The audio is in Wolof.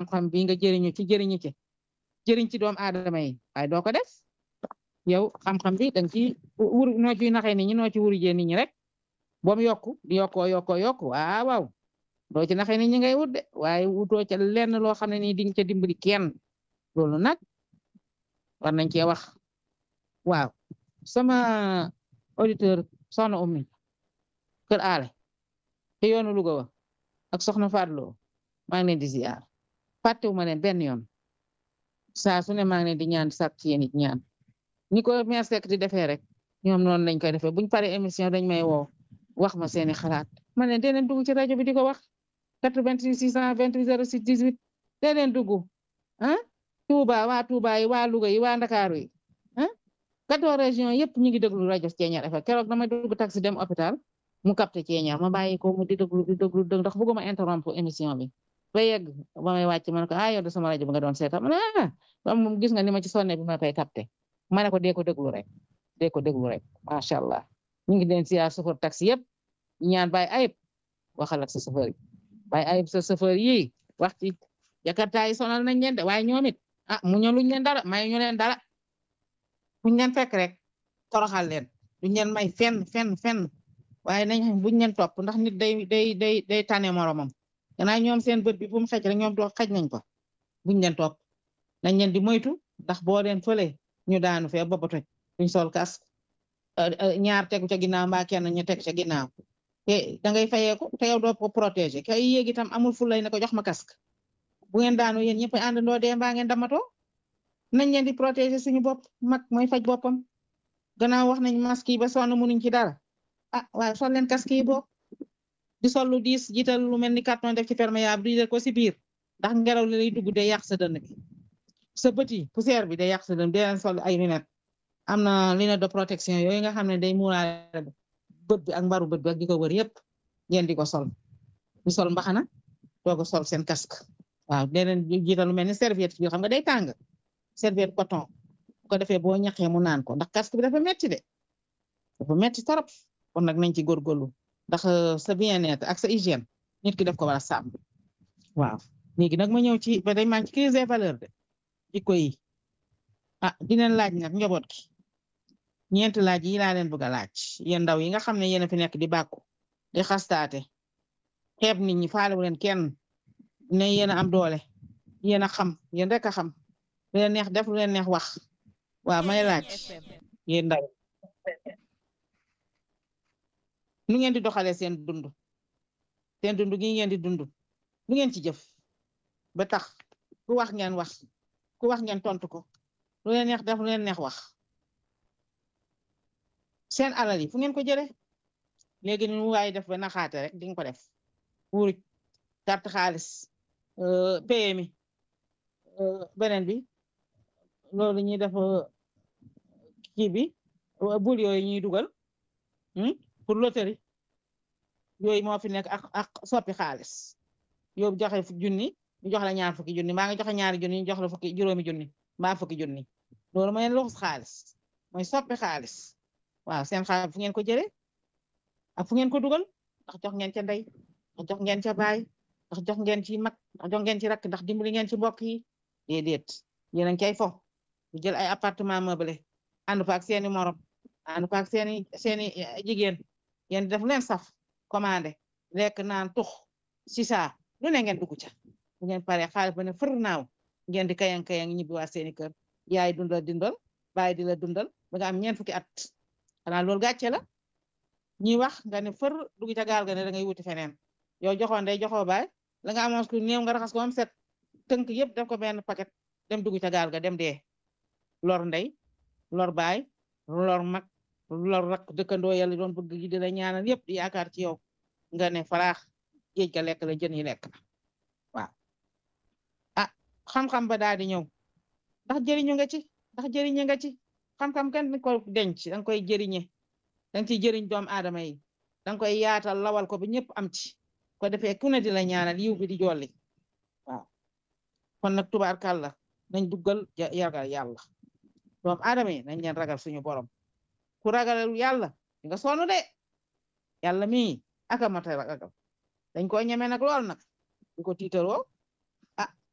xam-xam bi nga jëriñu ci jëriñ ci doom aadama yi waaye doo ko def yow xam-xam bi danga ci wur noo ciy naxee nit ñi noo ci wurujee nit ñi rek boom yokku di yokku waaw doo ci naxee nit ñi ngay wut de waaye wutoo ca lenn loo xam ne nii di nga ca dimbali kenn loolu nag war nañ cee wax waaw sama auditeur soxna Oumy kër aale te yoonu Louga wa ak soxna Fadlo maa ngi leen di ziar fàttewu ma leen benn yoon saa su ne maa ngi leen di ñaan sàkk ci yéen it ñaan ni ko meer Seck di defee rek ñoom noonu lañ koy defee buñ paree émission dañ may woo wax ma seeni xalaat ma ne dee leen dugg ci rajo bi di ko wax 88 628 06 18 dee leen dugg ah Touba waa Touba yi waa Louga yi waa Ndakaaru yi 14 régions yëpp ñu ngi déglu rajo Ceeñaar FM keroog dama dugg taxi dem hôpital mu capté Ceeñaar ma bàyyi ko mu di déglu ndax bëgguma interrompre émission bi ba yegg ba may wàcc ma ne ko yow de sama rajo bi nga doon seetal ma ne ba moom gis nga ni ma ci sonne bi ma koy capté ma ne ko dee ko déglu rek macha allah ñu ngi leen siyaar chauffeur taxi yëpp ñaan Baye Ayib waxal ak sa chauffeur yi Baye Ayib sa chauffeur yi wax ci Jakarta yi sonal nañ leen de waaye ñoom it mu ñëw luñ leen dara may ñu leen dara buñ leen fekk rek toroxal leen duñ leen may fenn waaye nañ buñ leen topp ndax nit day tane moromam gannaaw ñoom seen bët bi fu mu xej rek ñoom doo xej nañ ko buñ leen topp nañ leen di moytu ndax boo leen fële ñu daanu fee bopp toj duñ sol casque ñaar tegu ca ginnaaw mbaa kenn ñu teg ca ginnaaw te da ngay fayeeku te yow doo ko protéger kay yéeg itam amul fu lay ne ko jox ma casque bu ngeen daanu yéen ñëpp àndandoo dee mbaa ngeen damatoo nañ leen di protéger suñu bopp mag mooy faj boppam gannaaw wax nañ masque yi ba sonn munuñ ci dara waaye sol leen casque yi boo di sol lu diis jiital lu mel ni carton def ci perméable di ko si biir ndax ngelaw li lay dugg day yàq sa dënn bi sa bët yi poussière bi day yàq sa dënn dee leen sol ay lunettes am na lunette de protection yooyu nga xam ne day muuraale bët bi ak mbaru bët bi ak di ko wër yëpp ngeen di ko sol di sol mbaxana doog a sol seen casque waaw dee leen jiital lu mel ni serviette bi xam nga day tàng serviette coton bu ko defee boo ñaqee mu naan ko ndax casque bi dafa metti de dafa metti torop kon nag nañ ci góorgóorlu ndax sa bien-être ak sa hygiène nit ki def ko war a sàmm waaw léegi nag ma ñëw ci ba day maa ci crise des valeurs de jikko yi dinañ laaj nag njaboot gi ñeenti laaj yi laa leen bëgg a laaj yéen ndaw yi nga xam ne yéen a fi nekk di bàkku di xastaate xeeb nit ñi faalewu leen kenn ne yéen a am doole yéen a xam yéen rek a xam lu leen neex def lu leen neex wax waaw may laaj yéen ndaw nu ngeen di doxalee seen dund gi ngeen di dund lu ngeen ci jëf ba tax ku wax ngeen tontu ko lu leen neex def lu leen neex wax seen alal yi fu ngeen ko jëlee léegi nu waaye def ba naxaate rek di nga ko def wuruj carte xaalis PMI beneen bi loolu ñuy def kii bi bul yooyu ñuy dugal pour loterie yooyu moo fi nekk ak soppi xaalis yow joxe junni ñu jox la ñaar fukki junni mbaa nga joxe ñaari junni ñu jox la juróomi junni mbaa fukki junni loolu mooy luxus xaalis mooy soppi xaalis waaw seen xaalis fu ngeen ko jëlee ak fu ngeen ko dugal ndax jox ngeen ca ndey ndax jox ngeen ca baay ndax jox ngeen ci mag ndax jox ngeen ci rakk ndax dimbali ngeen ci mbokk yi déedéet yéen a ngi cay fo bu jël ay appartement meublé ànd fa ak seeni morom ànd fa ak seeni jigéen yéen def leen saf commandé lekk naan tux si saa lu ne ngeen dugg ca bu ngeen paree xaalis ba ne fër naaw ngeen di kayang ñibbi waa seeni kër yaay dundal baay di la dundal ba nga am ñeent fukki at xanaa loolu gàcce la ñuy wax nga ne fër dugg ca gaal ga ne da ngay wuti feneen yow joxoon day joxoo baay la nga amoon ku néew nga raxas ko am set tënk yëpp def ko benn paquet dem dugg ca gaal ga dem dee lor ndey lor baay lor mag lor rak dëkkandoo yàlla doon bëgg gi di la ñaanal yëpp di yaakaar ci yow nga ne faraax géej ga lekk la jën yi lekk waaw xam-xam ba daal di ñëw ndax jëriñu nga ci xam-xam kenn ko denc danga koy jëriñe danga ciy jëriñ doom aadama yi danga koy yaatal lawal ko ba ñëpp am ci ko defee ku ne di la ñaanal yiw bi di jolli waaw kon nag tubaarkàlla nañ duggal ragal yàlla doom aadama yi nañ leen ragal suñu borom ku ragal yàlla di nga sonn de yàlla mii aka mata ragal dañ ko ñeme nag lool nag di ko tiitaroo